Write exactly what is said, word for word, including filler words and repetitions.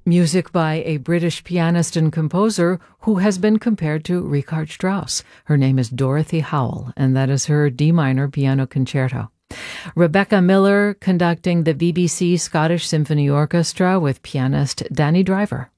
Music by a British pianist and composer who has been compared to Richard Strauss. Her name is Dorothy Howell, and that is her D minor piano concerto. Rebecca Miller conducting the B B C Scottish Symphony Orchestra with pianist Danny Driver.